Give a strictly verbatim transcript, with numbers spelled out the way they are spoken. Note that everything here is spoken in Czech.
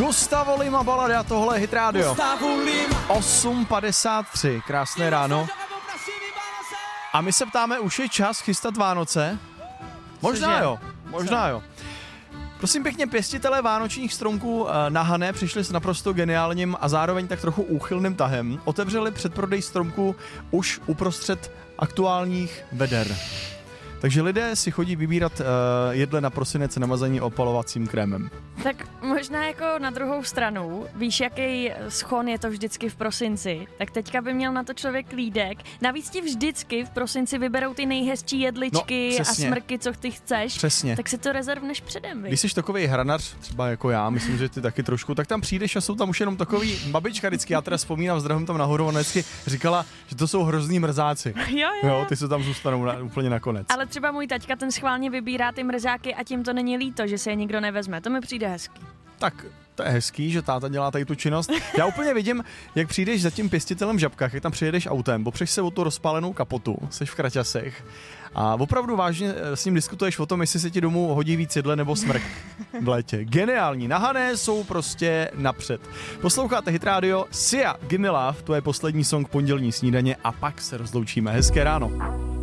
Gustavo Lima balada, tohle je Hit Radio. osm padesát tři, krásné ráno. A my se ptáme, už je čas chystat Vánoce? Možná jo, možná jo. Prosím pěkně, pěstitelé vánočních stromků na Hané přišli s naprosto geniálním a zároveň tak trochu úchylným tahem. Otevřeli předprodej stromků už uprostřed aktuálních veder. Takže lidé si chodí vybírat uh, jedle na prosinec namazaní opalovacím krémem. Tak možná jako na druhou stranu, víš, jaký schon je to vždycky v prosinci, tak teďka by měl na to člověk lídek. Navíc ti vždycky v prosinci vyberou ty nejhezčí jedličky no, a smrky, co ty chceš. Přesně. Tak si to rezervneš předem, víš. Když jsi takovej hranař, třeba jako já, myslím, že ty taky trošku, tak tam přijdeš a jsou tam už jenom takový babička vždycky, já teda vzpomínám, zdravím tam nahoru, ona vždycky říkala, že to jsou hrozný mrzáci. Jo, jo. Jo, ty se tam zůstanou na, úplně nakonec. Ale třeba můj taťka ten schválně vybírá ty mrzáky a tím to není líto, že se je nikdo nevezme. To mi přijde hezký. Tak to je hezký, že táta dělá tady tu činnost. Já úplně vidím, jak přijdeš za tím pěstitelem v Žabkách, jak tam přijedeš autem, popřeš se o tu rozpálenou kapotu, seš v kraťasech a opravdu vážně s ním diskutuješ o tom, jestli se ti domů hodí víc jedle nebo smrk v létě. Geniální. Na Hané jsou prostě napřed. Posloucháte Hit Radio, Sia, Gimme Love, to je poslední song pondělní snídaně a pak se rozloučíme. Hezké ráno.